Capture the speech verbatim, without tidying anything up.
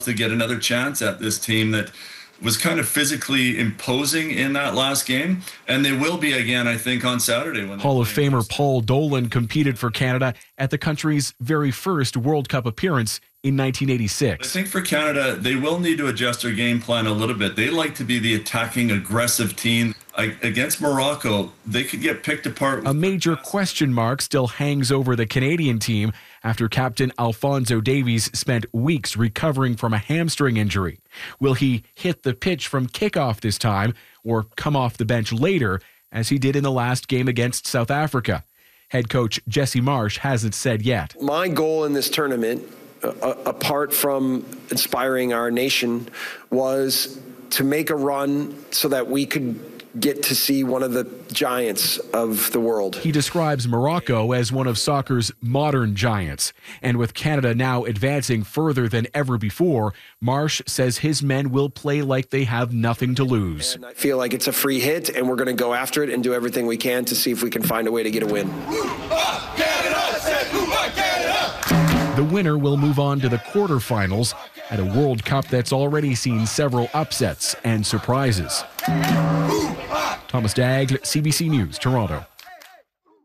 to get another chance at this team that was kind of physically imposing in that last game, and they will be again, I think, on Saturday. When Hall of Famer Paul Dolan competed for Canada at the country's very first World Cup appearance in nineteen eighty-six. I think for Canada, they will need to adjust their game plan a little bit. They like to be the attacking, aggressive team. I, against Morocco, they could get picked apart. A major question mark still hangs over the Canadian team after captain Alphonso Davies spent weeks recovering from a hamstring injury. Will he hit the pitch from kickoff this time or come off the bench later, as he did in the last game against South Africa? Head coach Jesse Marsch hasn't said yet. My goal in this tournament, uh, apart from inspiring our nation, was to make a run so that we could get to see one of the giants of the world. He describes Morocco as one of soccer's modern giants. And with Canada now advancing further than ever before, Marsch says his men will play like they have nothing to lose. And I feel like it's a free hit, and we're going to go after it and do everything we can to see if we can find a way to get a win. The winner will move on to the quarterfinals at a World Cup that's already seen several upsets and surprises. Thomas Daigle, C B C News, Toronto.